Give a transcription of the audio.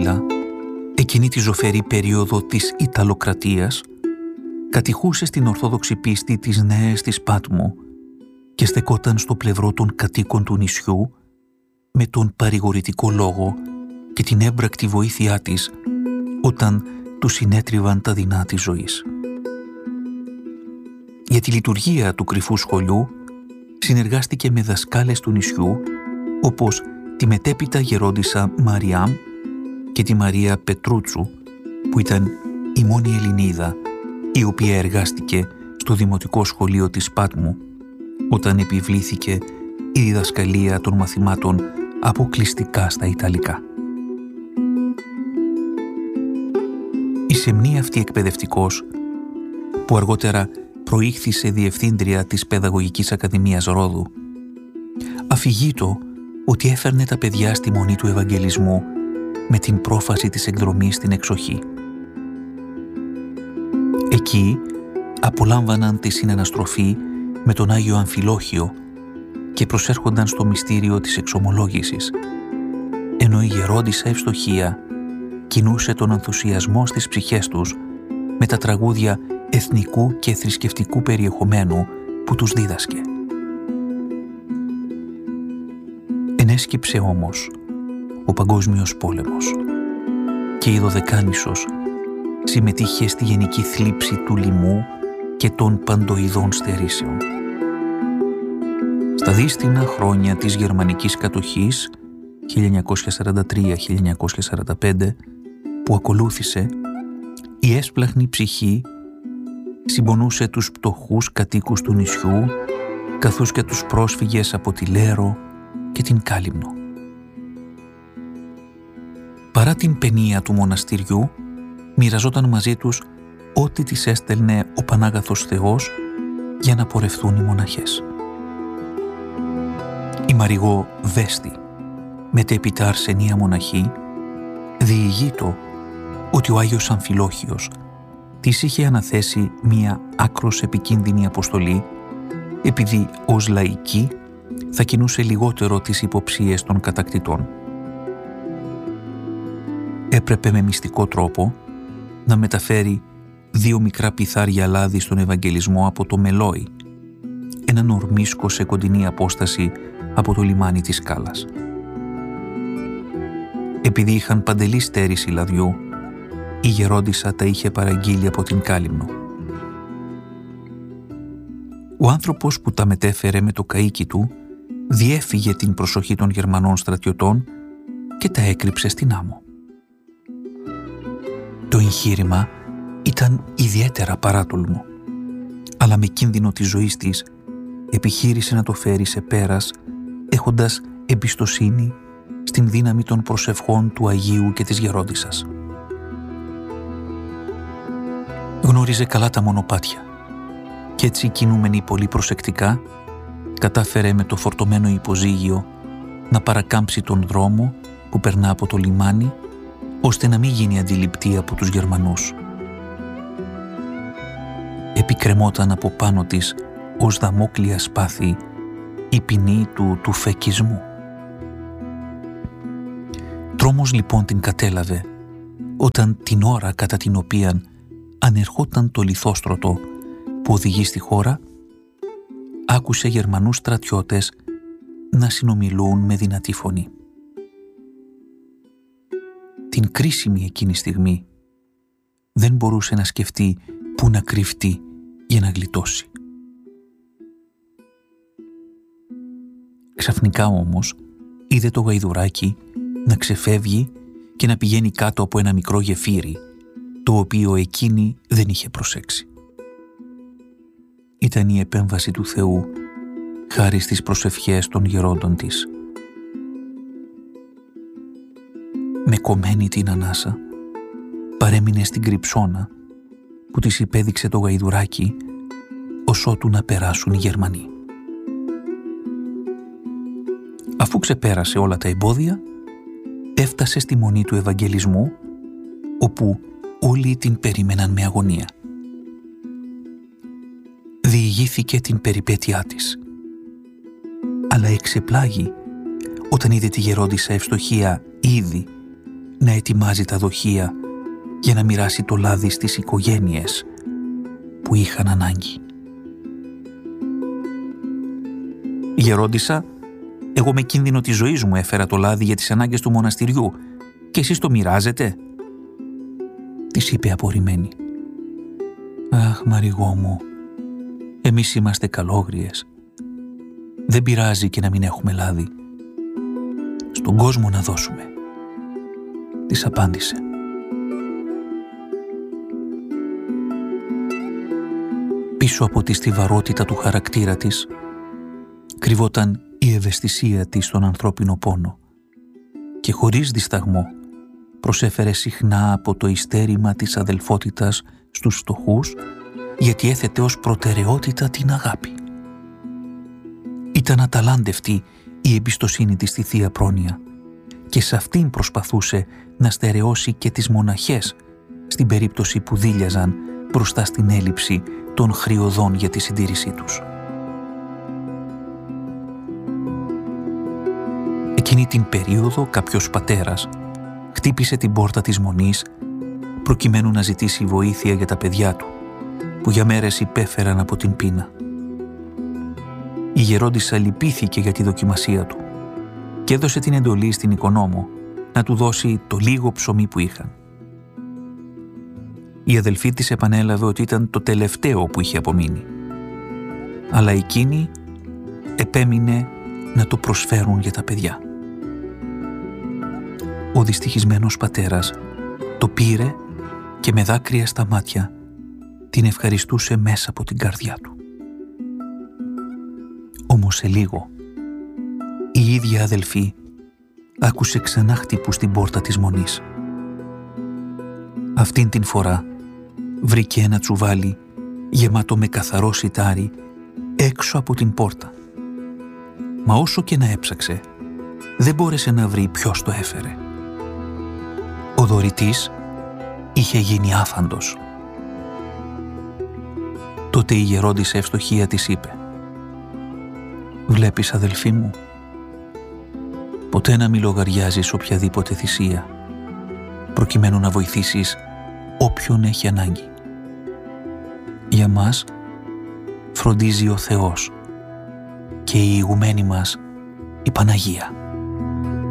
Άττιλα, εκείνη τη ζωφερή περίοδο της Ιταλοκρατίας, κατηχούσε στην ορθόδοξη πίστη τις νέες της Πάτμου και στεκόταν στο πλευρό των κατοίκων του νησιού με τον παρηγορητικό λόγο και την έμπρακτη βοήθειά της όταν του συνέτριβαν τα δεινά της ζωής. Για τη λειτουργία του κρυφού σχολείου συνεργάστηκε με δασκάλες του νησιού όπως τη μετέπειτα γερόντισσα Μαριάμ και τη Μαρία Πετρούτσου, που ήταν η μόνη Ελληνίδα η οποία εργάστηκε στο Δημοτικό Σχολείο της Πάτμου όταν επιβλήθηκε η διδασκαλία των μαθημάτων αποκλειστικά στα Ιταλικά. Η σεμνή αυτή εκπαιδευτικός, που αργότερα προήχθησε διευθύντρια της Παιδαγωγικής Ακαδημίας Ρόδου, αφηγείτο ότι έφερνε τα παιδιά στη μονή του Ευαγγελισμού με την πρόφαση της εκδρομής στην εξοχή. Εκεί απολάμβαναν τη συναναστροφή με τον Άγιο Αμφιλόχιο και προσέρχονταν στο μυστήριο της εξομολόγησης, ενώ η γερόντισσα Ευστοχία κινούσε τον ενθουσιασμό στις ψυχές τους με τα τραγούδια εθνικού και θρησκευτικού περιεχομένου που τους δίδασκε. Ενέσκυψε όμως ο Παγκόσμιος Πόλεμος και η Δωδεκάνησος συμμετείχε στη γενική θλίψη του λοιμού και των παντοειδών στερήσεων. Στα δύστινα χρόνια της γερμανικής κατοχής 1943-1945 που ακολούθησε, η έσπλαχνη ψυχή συμπονούσε τους πτωχούς κατοίκους του νησιού καθώς και τους πρόσφυγες από τη Λέρο και την Κάλυμνο. Παρά την παινία του μοναστηριού, μοιραζόταν μαζί τους ό,τι τις έστελνε ο Πανάγαθος Θεός για να πορευθούν οι μοναχές. Η Μαριγώ Βέστη, μετέπειτα αρσενία μοναχή, διηγείτο ότι ο Άγιος Αμφιλόχιος της είχε αναθέσει μία άκρος επικίνδυνη αποστολή, επειδή ως λαϊκή θα κινούσε λιγότερο τις υποψίες των κατακτητών. Έπρεπε με μυστικό τρόπο να μεταφέρει 2 μικρά πιθάρια λάδι στον Ευαγγελισμό από το Μελόι, έναν ορμίσκο σε κοντινή απόσταση από το λιμάνι της Σκάλας. Επειδή είχαν παντελή στέρηση λαδιού, η γερόντισσα τα είχε παραγγείλει από την Κάλυμνο. Ο άνθρωπος που τα μετέφερε με το καΐκι του διέφυγε την προσοχή των Γερμανών στρατιωτών και τα έκρυψε στην άμμο. Το εγχείρημα ήταν ιδιαίτερα παράτολμο, αλλά με κίνδυνο της ζωής της επιχείρησε να το φέρει σε πέρας, έχοντας εμπιστοσύνη στην δύναμη των προσευχών του Αγίου και της γερόντισσας. Γνώριζε καλά τα μονοπάτια κι έτσι, κινούμενη πολύ προσεκτικά, κατάφερε με το φορτωμένο υποζύγιο να παρακάμψει τον δρόμο που περνά από το λιμάνι, ώστε να μην γίνει αντιληπτή από τους Γερμανούς. Επικρεμόταν από πάνω της ως δαμόκλεια σπάθη η ποινή του φεκισμού. Τρόμος λοιπόν την κατέλαβε όταν την ώρα κατά την οποία ανερχόταν το λιθόστρωτο που οδηγεί στη χώρα, άκουσε Γερμανούς στρατιώτες να συνομιλούν με δυνατή φωνή. Την κρίσιμη εκείνη στιγμή δεν μπορούσε να σκεφτεί πού να κρυφτεί για να γλιτώσει. Ξαφνικά όμως είδε το γαϊδουράκι να ξεφεύγει και να πηγαίνει κάτω από ένα μικρό γεφύρι, το οποίο εκείνη δεν είχε προσέξει. Ήταν η επέμβαση του Θεού χάρη στις προσευχές των γερόντων της. Με κομμένη την ανάσα παρέμεινε στην κρυψώνα που της υπέδειξε το γαϊδουράκι ως ότου να περάσουν οι Γερμανοί. Αφού ξεπέρασε όλα τα εμπόδια, έφτασε στη μονή του Ευαγγελισμού, όπου όλοι την περίμεναν με αγωνία. Διηγήθηκε την περιπέτειά της, αλλά εξεπλάγει όταν είδε τη γερόντισσα Ευστοχία ήδη να ετοιμάζει τα δοχεία για να μοιράσει το λάδι στις οικογένειες που είχαν ανάγκη. «Γερόντισσα, εγώ με κίνδυνο της ζωής μου έφερα το λάδι για τις ανάγκες του μοναστηριού και εσείς το μοιράζετε?» της είπε απορριμμένη. «Αχ, Μαριγώ μου, εμείς είμαστε καλόγριες. Δεν πειράζει και να μην έχουμε λάδι. Στον κόσμο να δώσουμε», της απάντησε. Πίσω από τη στιβαρότητα του χαρακτήρα της κρυβόταν η ευαισθησία της στον ανθρώπινο πόνο και χωρίς δισταγμό προσέφερε συχνά από το ειστέρημα της αδελφότητας στους φτωχούς, γιατί έθετε ως προτεραιότητα την αγάπη. Ήταν αταλάντευτη η εμπιστοσύνη της στη Θεία Πρόνοια και σε αυτήν προσπαθούσε να στερεώσει και τις μοναχές στην περίπτωση που δίλιαζαν μπροστά στην έλλειψη των χρειωδών για τη συντήρησή τους. Εκείνη την περίοδο κάποιος πατέρας χτύπησε την πόρτα της Μονής προκειμένου να ζητήσει βοήθεια για τα παιδιά του, που για μέρες υπέφεραν από την πείνα. Η γερόντισσα λυπήθηκε για τη δοκιμασία του και έδωσε την εντολή στην οικονόμο να του δώσει το λίγο ψωμί που είχαν. Η αδελφή της επανέλαβε ότι ήταν το τελευταίο που είχε απομείνει, αλλά εκείνη επέμεινε να το προσφέρουν για τα παιδιά. Ο δυστυχισμένος πατέρας το πήρε και με δάκρυα στα μάτια την ευχαριστούσε μέσα από την καρδιά του. Όμως σε λίγο η ίδια αδελφή άκουσε ξανά χτύπους στην πόρτα της Μονής. Αυτήν την φορά βρήκε ένα τσουβάλι γεμάτο με καθαρό σιτάρι έξω από την πόρτα. Μα όσο και να έψαξε, δεν μπόρεσε να βρει ποιος το έφερε. Ο δωρητής είχε γίνει άφαντος. Τότε η γερόντισσα ευστοχία της είπε: «Βλέπεις, αδελφή μου, ποτέ να μη λογαριάζεις οποιαδήποτε θυσία, προκειμένου να βοηθήσεις όποιον έχει ανάγκη. Για μας φροντίζει ο Θεός και η ηγουμένη μας η Παναγία».